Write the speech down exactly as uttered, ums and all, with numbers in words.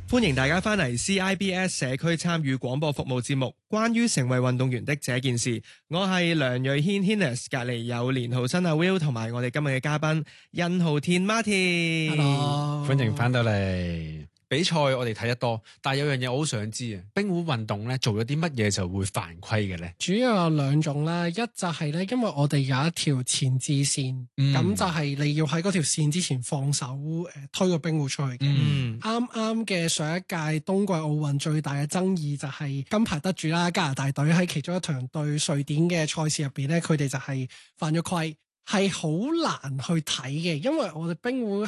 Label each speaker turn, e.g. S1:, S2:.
S1: 歡迎大家翻嚟 C I B S 社區參與廣播服務節目，關於成為運動員的這件事。我係梁瑞軒 Hennis， 隔離有連浩新阿 Will 同埋我哋今日嘅嘉賓殷浩天 Martin。
S2: Hello，
S3: 歡迎翻到嚟。比賽我哋睇得多，但係有樣嘢我好想知啊，冰壺運動咧做咗啲乜嘢就會犯規嘅咧？
S2: 主要有兩種啦，一就係咧，因為我哋有一條前置線，咁、嗯、就係你要喺嗰條線之前放手誒、呃、推個冰壺出去嘅。啱啱嘅上一屆冬季奧運最大嘅爭議就係金牌得主啦，加拿大隊喺其中一場對瑞典嘅賽事入邊咧，佢哋就係犯咗規，係好難去睇嘅，因為我哋冰壺